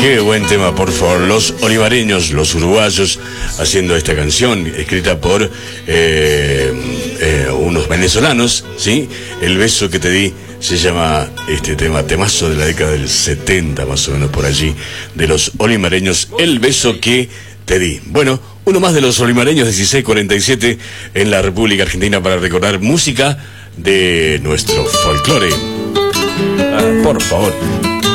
Qué buen tema, por favor. Los olivareños, los uruguayos, haciendo esta canción, escrita por unos venezolanos, ¿sí? El beso que te di, se llama este tema, temazo de la década del 70, más o menos por allí, de los olivareños, el beso que te di. Bueno, uno más de los olivareños, 1647, en la República Argentina, para recordar música de nuestro folclore. Por favor.